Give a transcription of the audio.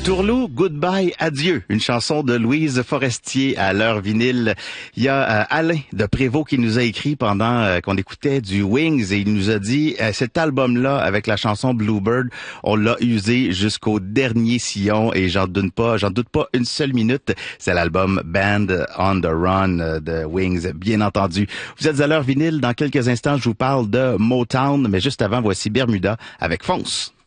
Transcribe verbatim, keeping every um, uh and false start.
Tourlou, Goodbye, Adieu, une chanson de Louise Forestier à l'heure vinyle. Il y a euh, Alain de Prévost qui nous a écrit pendant euh, qu'on écoutait du Wings et il nous a dit euh, cet album-là avec la chanson Bluebird, on l'a usé jusqu'au dernier sillon et j'en doute pas, j'en doute pas une seule minute. C'est l'album Band on the Run euh, de Wings, bien entendu. Vous êtes à l'heure vinyle. Dans quelques instants, je vous parle de Motown, mais juste avant, voici Bermuda avec Fonce.